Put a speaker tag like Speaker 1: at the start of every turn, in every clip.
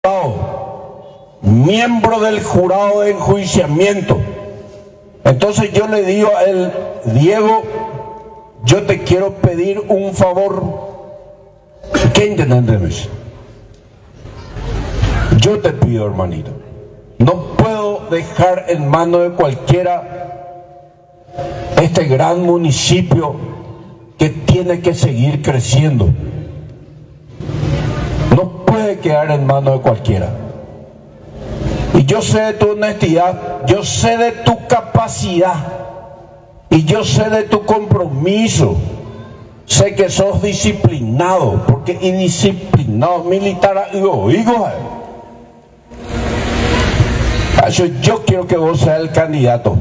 Speaker 1: miembro del jurado de enjuiciamiento. Entonces yo le digo a él: Diego, yo te quiero pedir un favor. ¿Qué entendés? Yo te pido, hermanito, no puedo dejar en manos de cualquiera este gran municipio que tiene que seguir creciendo. No puede quedar en manos de cualquiera. Y yo sé de tu honestidad, yo sé de tu capacidad y yo sé de tu compromiso. Sé que sos disciplinado, porque indisciplinado militar yo quiero que vos seas el candidato.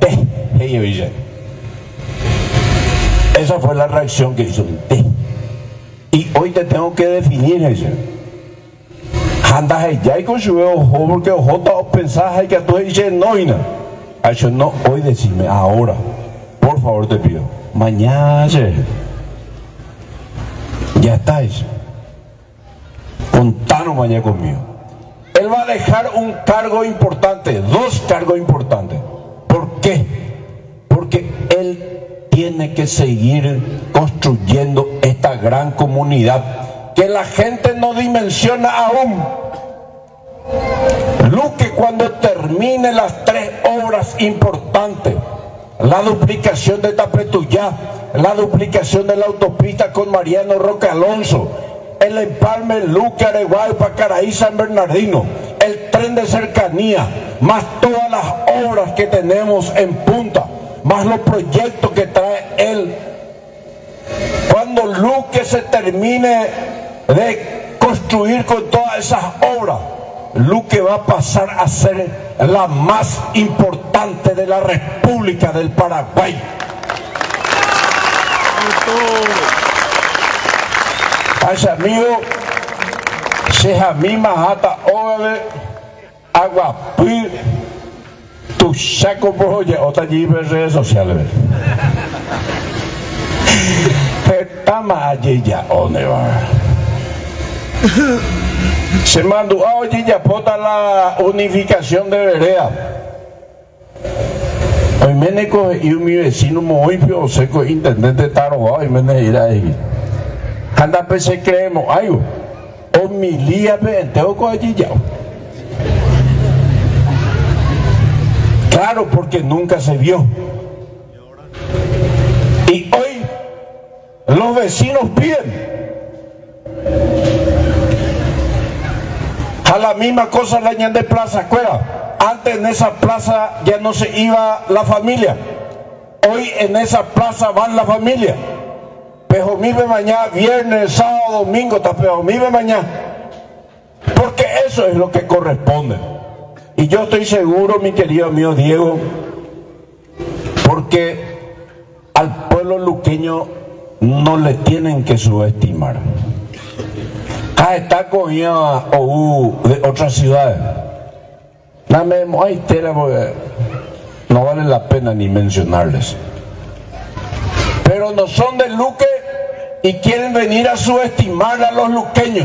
Speaker 1: Esa fue la reacción que hizo. Y hoy te tengo que definir eso. Andas ya y con su ojo, porque ojo pensás que tú dices no. Eso no, hoy decime, ahora, por favor te pido. Mañana, ya está eso. Contanos mañana conmigo. Él va a dejar un cargo importante, 2 cargos importantes. ¿Por qué? Porque él tiene que seguir construyendo esta gran comunidad que la gente no dimensiona aún. Luque, cuando termine las 3 obras importantes, la duplicación de Tapetuyá, la duplicación de la autopista con Mariano Roque Alonso, el empalme Luque, Areguay, Pacaraí, San Bernardino, el tren de cercanía, más todas las obras que tenemos en punta, más los proyectos que trae él. Cuando Luque se termine de construir con todas esas obras, Luque va a pasar a ser la más importante de la República del Paraguay. Ese amigo se jamima hata ove aguapi tu saco boya otra allí en redes sociales. Estamos allí ya donde va. Se mandó a oye ya pota la unificación de vereda. Hoy me neco y mi vecino muy pio seco intendente tarobado y me ne ir ahí. Anda pensé creemos algo. O mi lía me entero con allí ya. Claro, porque nunca se vio. Y hoy los vecinos piden. A la misma cosa la ñan de Plaza Cueva. Antes en esa plaza ya no se iba la familia. Hoy en esa plaza van la familia. Pejomibe mañana, viernes, sábado, domingo, tapejomibe mañana. Porque eso es lo que corresponde. Y yo estoy seguro, mi querido amigo Diego, porque al pueblo luqueño no le tienen que subestimar. Está cogido de otras ciudades. No vale la pena ni mencionarles. Pero no son de Luque y quieren venir a subestimar a los luqueños.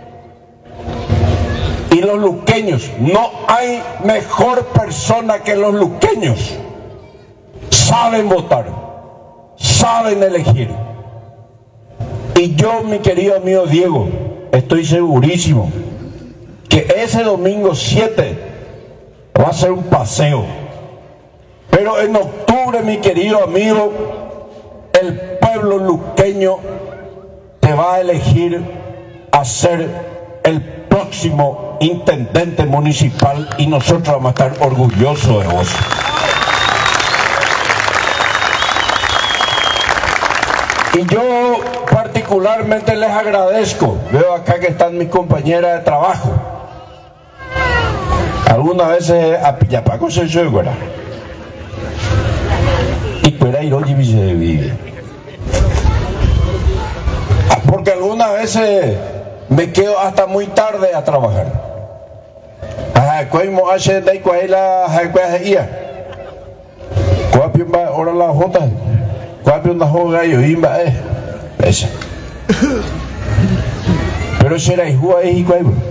Speaker 1: Y los luqueños, no hay mejor persona que los luqueños. Saben votar, saben elegir. Y yo, mi querido amigo Diego, estoy segurísimo que ese domingo 7 va a ser un paseo. Pero en octubre, mi querido amigo, el pueblo luqueño te va a elegir a ser el próximo intendente municipal y nosotros vamos a estar orgullosos de vos. Y yo particularmente les agradezco. Veo acá que están mis compañeras de trabajo. Algunas veces a Pillapaco se llega. Y fuera ir hoy se vive. Porque algunas veces me quedo hasta muy tarde a trabajar. Ahora la jota. Pero será hijo ahí,